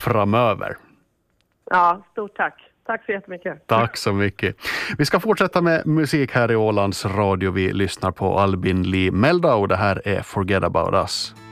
framöver. Ja, stort tack. Tack så jättemycket. Tack så mycket. Vi ska fortsätta med musik här i Ålands Radio. Vi lyssnar på Albin Lee Meldau och det här är Forget About Us.